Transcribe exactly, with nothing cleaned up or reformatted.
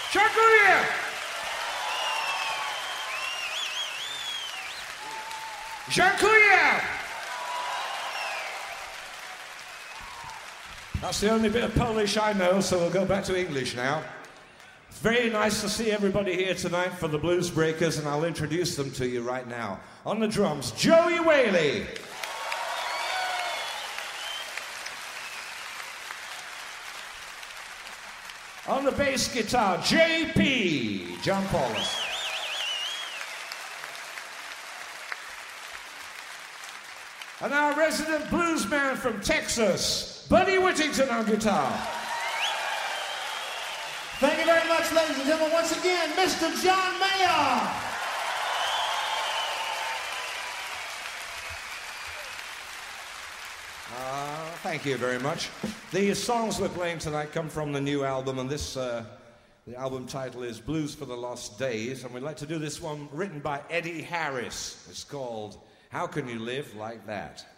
John Cougar! John Cougar! That's the only bit of Polish I know, so we'll go back to English now. Very nice to see everybody here tonight for the Blues Breakers, and I'll introduce them to you right now. On the drums, Joey Whaley. On the bass guitar, J P, John Paulus. And our resident blues man from Texas, Buddy Whittington on guitar. Thank you very much, ladies and gentlemen. Once again, Mister John Mayer. Uh, thank you very much. The songs we're playing tonight come from the new album, and this, uh, the album title is Blues for the Lost Days, and we'd like to do this one written by Eddie Harris. It's called How Can You Live Like That?